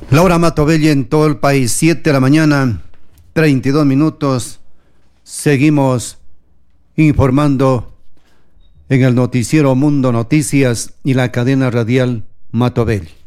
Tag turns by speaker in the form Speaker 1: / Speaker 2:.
Speaker 1: La hora Matobelli en todo el país, 7 de la mañana, 32 minutos. Seguimos informando en el noticiero Mundo Noticias y la cadena radial Matobelli.